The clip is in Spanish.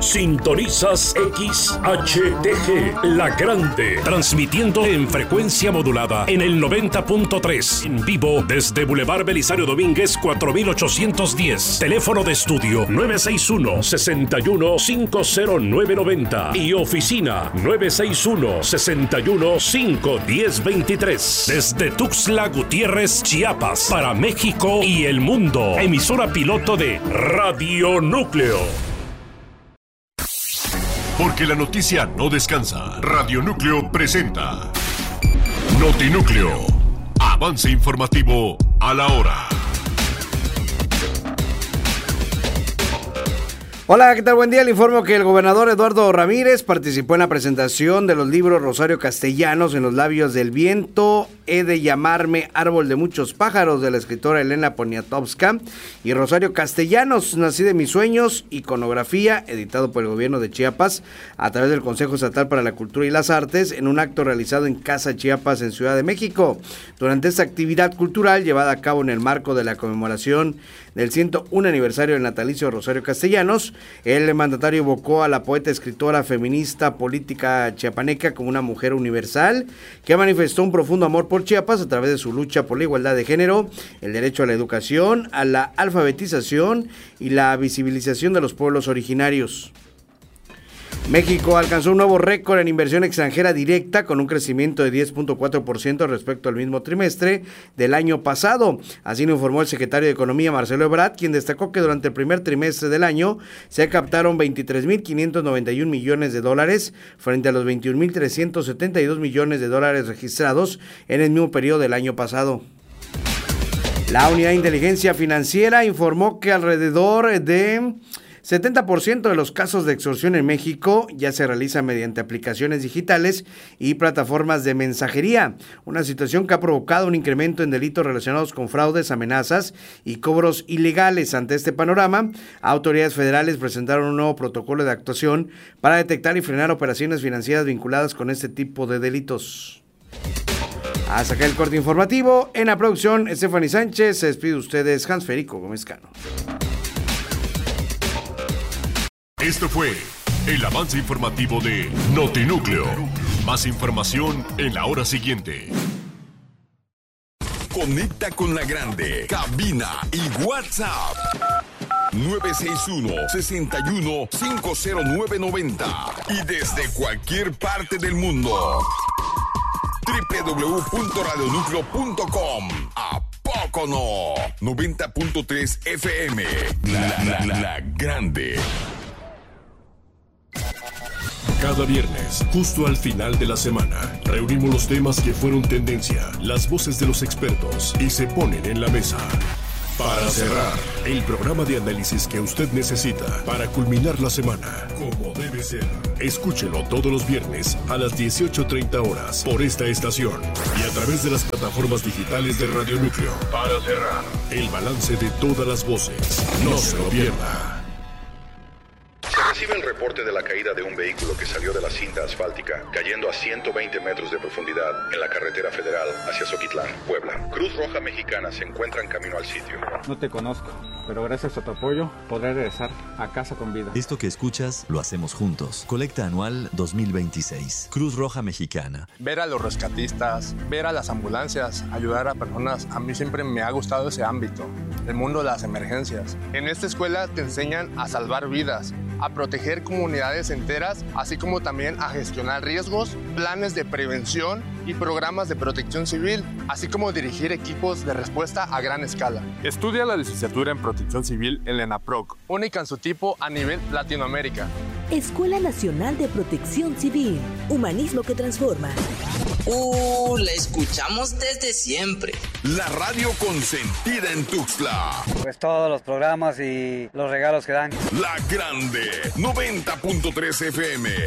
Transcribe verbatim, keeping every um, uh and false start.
Sintonizas X H T G, La Grande, transmitiendo en frecuencia modulada en el noventa punto tres, en vivo desde Boulevard Belisario Domínguez cuatro mil ochocientos diez. Teléfono de estudio nueve seis uno, seis uno cinco cero nueve nueve cero y oficina nueve seis uno, seis uno cinco uno cero dos tres. Desde Tuxtla Gutiérrez, Chiapas, para México y el mundo. Emisora piloto de Radio Núcleo. Porque la noticia no descansa. Radio Núcleo presenta Notinúcleo. Avance informativo a la hora. Hola, ¿qué tal? Buen día. Le informo que el gobernador Eduardo Ramírez participó en la presentación de los libros Rosario Castellanos en los labios del viento, He de llamarme árbol de muchos pájaros, de la escritora Elena Poniatowska, y Rosario Castellanos, Nací de mis sueños, iconografía, editado por el gobierno de Chiapas a través del Consejo Estatal para la Cultura y las Artes, en un acto realizado en Casa Chiapas en Ciudad de México. Durante esta actividad cultural llevada a cabo en el marco de la conmemoración del ciento uno aniversario del natalicio de Rosario Castellanos, el mandatario evocó a la poeta, escritora, feminista, política chiapaneca como una mujer universal que manifestó un profundo amor por Chiapas a través de su lucha por la igualdad de género, el derecho a la educación, a la alfabetización y la visibilización de los pueblos originarios. México alcanzó un nuevo récord en inversión extranjera directa con un crecimiento de diez punto cuatro por ciento respecto al mismo trimestre del año pasado. Así lo informó el secretario de Economía, Marcelo Ebrard, quien destacó que durante el primer trimestre del año se captaron veintitrés mil quinientos noventa y un millones de dólares frente a los veintiún mil trescientos setenta y dos millones de dólares registrados en el mismo periodo del año pasado. La Unidad de Inteligencia Financiera informó que alrededor de setenta por ciento de los casos de extorsión en México ya se realizan mediante aplicaciones digitales y plataformas de mensajería, una situación que ha provocado un incremento en delitos relacionados con fraudes, amenazas y cobros ilegales. Ante este panorama, autoridades federales presentaron un nuevo protocolo de actuación para detectar y frenar operaciones financieras vinculadas con este tipo de delitos. Hasta acá el corte informativo. En la producción, Stephanie Sánchez. Se despide de ustedes, Hans Federico Gómez Cano. Esto fue el avance informativo de Notinúcleo. Más información en la hora siguiente. Conecta con la grande. Cabina y WhatsApp. nueve seis uno, seis uno cinco cero nueve nueve cero. Y desde cualquier parte del mundo. doble u doble u doble u punto radio núcleo punto com. ¿A poco no? noventa punto tres F M. La, la, la, la grande. Cada viernes, justo al final de la semana, reunimos los temas que fueron tendencia, las voces de los expertos y se ponen en la mesa. Para cerrar, el programa de análisis que usted necesita para culminar la semana, como debe ser. Escúchelo todos los viernes a las dieciocho treinta horas por esta estación y a través de las plataformas digitales de Radio Núcleo. Para cerrar, el balance de todas las voces. No se lo pierda. Se recibe el reporte de la caída de un vehículo que salió de la cinta asfáltica, cayendo a ciento veinte metros de profundidad en la carretera federal hacia Zoquitlán, Puebla. Cruz Roja Mexicana se encuentra en camino al sitio. No te conozco, pero gracias a tu apoyo podré regresar a casa con vida. Esto que escuchas lo hacemos juntos. Colecta anual dos mil veintiséis. Cruz Roja Mexicana. Ver a los rescatistas, ver a las ambulancias, ayudar a personas. A mí siempre me ha gustado ese ámbito, el mundo de las emergencias. En esta escuela te enseñan a salvar vidas, a proteger comunidades enteras, así como también a gestionar riesgos, planes de prevención y programas de protección civil, así como dirigir equipos de respuesta a gran escala. Estudia la licenciatura en Protección Civil en la ENAPROC, única en su tipo a nivel Latinoamérica. Escuela Nacional de Protección Civil, humanismo que transforma. Uh, la escuchamos desde siempre. La radio consentida en Tuxtla. Pues todos los programas y los regalos que dan. La grande, noventa punto tres F M.